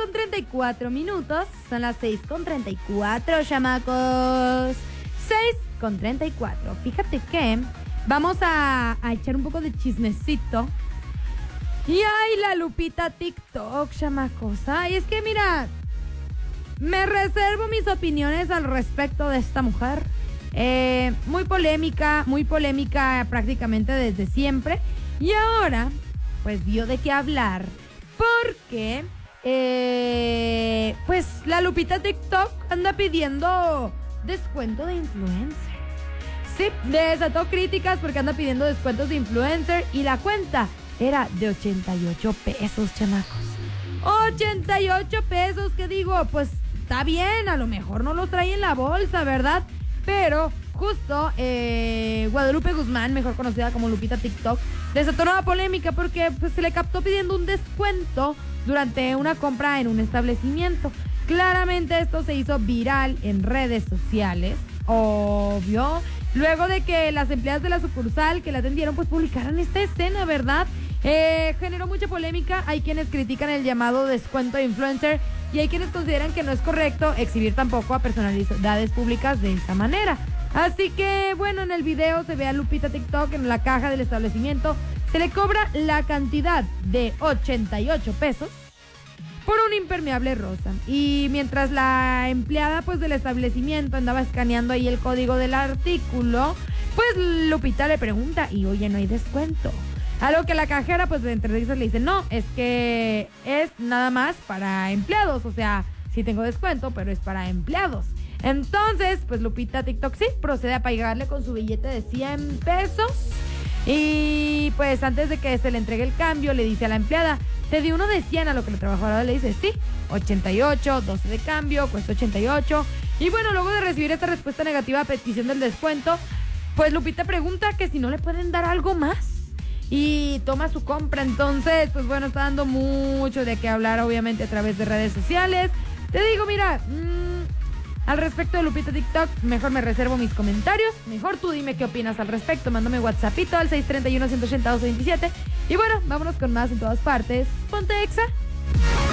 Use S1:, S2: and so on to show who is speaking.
S1: 6:34. Son las 6:34, chamacos. 6:34. Fíjate que vamos a echar un poco de chismecito. Y ay, la Lupita TikTok, chamacos. Ay, es que mira, me reservo mis opiniones al respecto de esta mujer. Muy polémica prácticamente desde siempre. Y ahora, pues dio de qué hablar. Porque, pues la Lupita TikTok anda pidiendo descuento de influencer. Sí, desató críticas porque anda pidiendo descuentos de influencer y la cuenta era de 88 pesos, chamacos. 88 pesos, que digo, pues está bien, a lo mejor no los trae en la bolsa, ¿verdad? Pero justo Guadalupe Guzmán, mejor conocida como Lupita TikTok, desató una polémica porque pues, se le captó pidiendo un descuento durante una compra en un establecimiento. Claramente esto se hizo viral en redes sociales, obvio, luego de que las empleadas de la sucursal que la atendieron pues publicaran esta escena, ¿verdad? Generó mucha polémica. Hay quienes critican el llamado descuento de influencer y hay quienes consideran que no es correcto exhibir tampoco a personalidades públicas de esta manera. Así que, bueno, en el video se ve a Lupita TikTok en la caja del establecimiento. Se le cobra la cantidad de 88 pesos por un impermeable rosa. Y mientras la empleada pues del establecimiento andaba escaneando ahí el código del artículo, pues Lupita le pregunta, y oye, ¿no hay descuento? A lo que la cajera pues entre risas le dice, no, es que es nada más para empleados, o sea, sí tengo descuento, pero es para empleados. Entonces, pues Lupita TikTok sí procede a pagarle con su billete de 100 pesos. Y pues antes de que se le entregue el cambio, le dice a la empleada, te di uno de 100, a lo que la trabajadora le dice, sí, 88, 12 de cambio, cuesta 88. Y bueno, luego de recibir esta respuesta negativa a petición del descuento, pues Lupita pregunta que si no le pueden dar algo más. Y toma su compra. Entonces, pues bueno, está dando mucho de qué hablar, obviamente, a través de redes sociales. Te digo, mira, al respecto de Lupita TikTok, mejor me reservo mis comentarios. Mejor tú dime qué opinas al respecto. Mándame WhatsAppito al 631-180-227. Y bueno, vámonos con más en todas partes. Ponte Exa.